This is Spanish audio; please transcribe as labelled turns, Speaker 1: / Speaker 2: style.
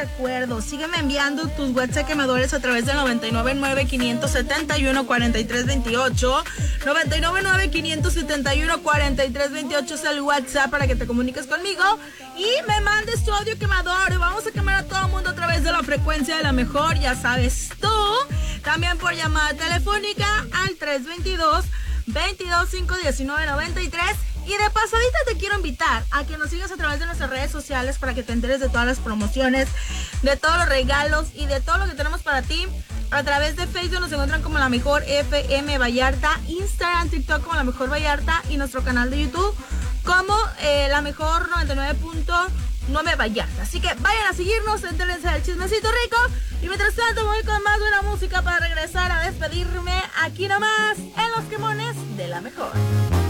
Speaker 1: recuerdo, sígueme enviando tus WhatsApp quemadores a través del 999-571-4328. 999-571-4328 es el WhatsApp para que te comuniques conmigo y me mandes tu audio quemador. Vamos a quemar a todo el mundo a través de la frecuencia de la mejor, ya sabes tú. También por llamada telefónica al 322-225-1993. Y de pasadita te quiero invitar a que nos sigas a través de nuestras redes sociales para que te enteres de todas las promociones, de todos los regalos y de todo lo que tenemos para ti. A través de Facebook nos encuentran como La Mejor FM Vallarta, Instagram, TikTok como La Mejor Vallarta y nuestro canal de YouTube como La Mejor 99.9 Vallarta. Así que vayan a seguirnos, entérense del chismecito rico. Y mientras tanto voy con más buena música para regresar a despedirme aquí nomás en Los Quemones de La Mejor.